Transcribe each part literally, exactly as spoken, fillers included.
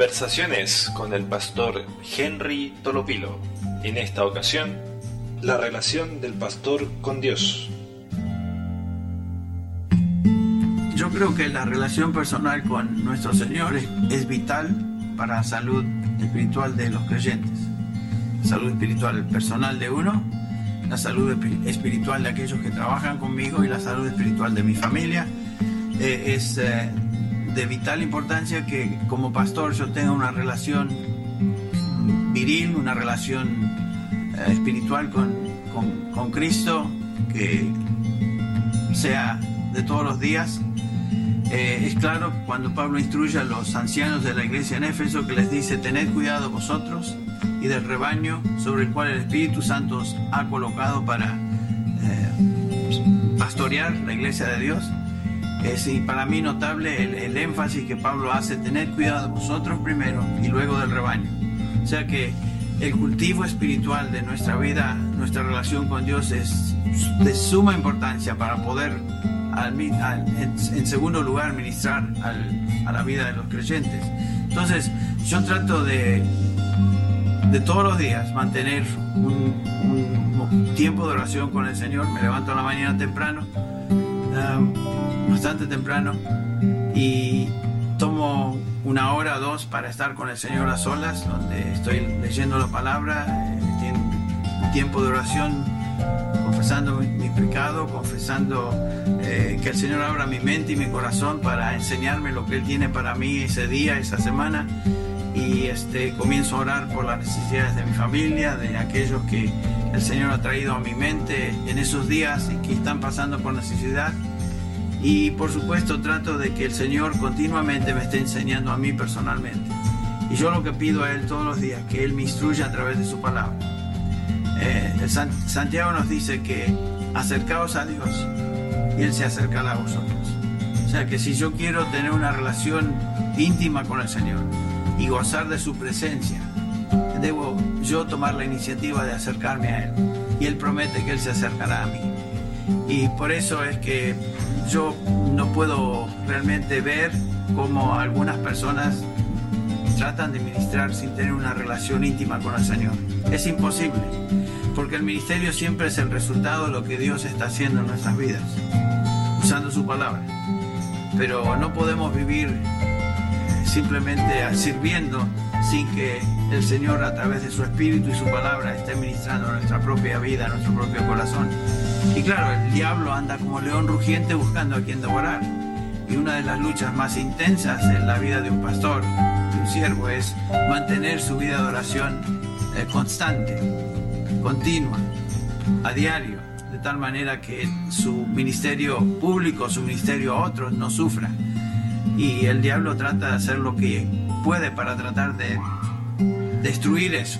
Conversaciones con el pastor Henry Tolopilo. En esta ocasión, la relación del pastor con Dios. Yo creo que la relación personal con nuestro Señor es, es vital para la salud espiritual de los creyentes. La salud espiritual personal de uno, la salud espiritual de aquellos que trabajan conmigo y la salud espiritual de mi familia. Eh, es eh, de vital importancia que como pastor yo tenga una relación viril, una relación eh, espiritual con, con, con Cristo, que sea de todos los días. Eh, es claro cuando Pablo instruye a los ancianos de la iglesia en Éfeso, que les dice: tened cuidado vosotros y del rebaño sobre el cual el Espíritu Santo os ha colocado para eh, pastorear la iglesia de Dios. Es y para mí notable el, el énfasis que Pablo hace: tened cuidado vosotros primero y luego del rebaño. O sea que el cultivo espiritual de nuestra vida, nuestra relación con Dios, es de suma importancia para poder al, al, en, en segundo lugar ministrar al, a la vida de los creyentes. Entonces yo trato de de todos los días mantener un, un, un tiempo de oración con el Señor. Me levanto a la mañana temprano, um, bastante temprano, y tomo una hora o dos para estar con el Señor a solas, donde estoy leyendo la palabra, eh, un tiempo de oración, confesando mi, mi pecado, confesando eh, que el Señor abra mi mente y mi corazón para enseñarme lo que Él tiene para mí ese día, esa semana. Y este, comienzo a orar por las necesidades de mi familia, de aquellos que el Señor ha traído a mi mente en esos días y que están pasando por necesidad. Y por supuesto trato de que el Señor continuamente me esté enseñando a mí personalmente. Y yo lo que pido a Él todos los días, que Él me instruya a través de su palabra. Eh, el San, Santiago nos dice que acercaos a Dios y Él se acercará a vosotros. O sea que si yo quiero tener una relación íntima con el Señor y gozar de su presencia, debo yo tomar la iniciativa de acercarme a Él, y Él promete que Él se acercará a mí. Y por eso es que yo no puedo realmente ver cómo algunas personas tratan de ministrar sin tener una relación íntima con el Señor. Es imposible, porque el ministerio siempre es el resultado de lo que Dios está haciendo en nuestras vidas, usando su palabra. Pero no podemos vivir simplemente sirviendo sin que el Señor, a través de su Espíritu y su palabra, esté ministrando nuestra propia vida, nuestro propio corazón. Y claro, el diablo anda como león rugiente buscando a quien devorar. Y una de las luchas más intensas en la vida de un pastor, de un siervo, es mantener su vida de oración eh, constante, continua, a diario, de tal manera que su ministerio público, su ministerio a otros, no sufra. Y el diablo trata de hacer lo que puede para tratar de destruir eso.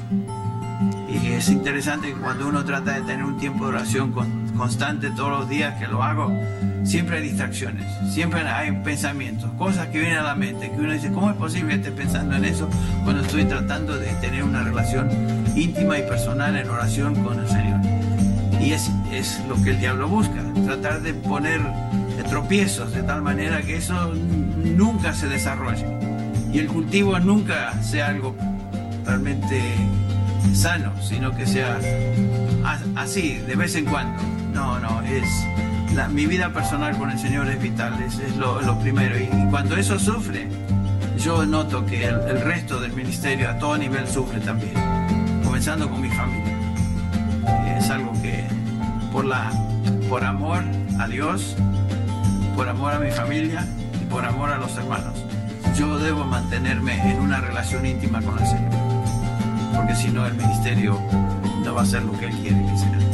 Y es interesante que cuando uno trata de tener un tiempo de oración constante todos los días, que lo hago, siempre hay distracciones, siempre hay pensamientos, cosas que vienen a la mente, que uno dice: ¿cómo es posible que esté pensando en eso cuando estoy tratando de tener una relación íntima y personal en oración con el Señor? Y es, es lo que el diablo busca, tratar de poner tropiezos de tal manera que eso nunca se desarrolle y el cultivo nunca sea algo realmente sano, sino que sea así de vez en cuando. No, no, es la, mi vida personal con el Señor es vital, es, es lo, lo primero, y, y cuando eso sufre, yo noto que el, el resto del ministerio a todo nivel sufre también, comenzando con mi familia. Es algo que por, la, por amor a Dios, por amor a mi familia y por amor a los hermanos, yo debo mantenerme en una relación íntima con el Señor, porque si no, el ministerio no va a ser lo que Él quiere que sea.